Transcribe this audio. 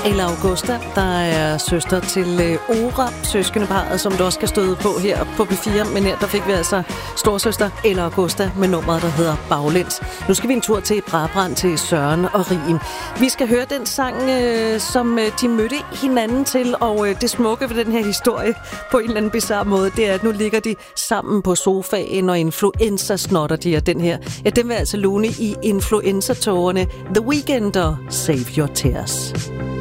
Ella Augusta, der er søster til Ora, søskendeparret, som du også skal støde på her på B4. Men her, der fik vi altså storsøster Ella Augusta med nummeret, der hedder Baglæns. Nu skal vi en tur til Brabrand, til Søren og Rien. Vi skal høre den sang, som de mødte hinanden til, og det smukke ved den her historie på en eller anden bizarre måde, det er, at nu ligger de sammen på sofaen, og influenza snotter de, og den her, ja, den vil altså lune i influenza-tårerne The Weeknd og Save Your Tears.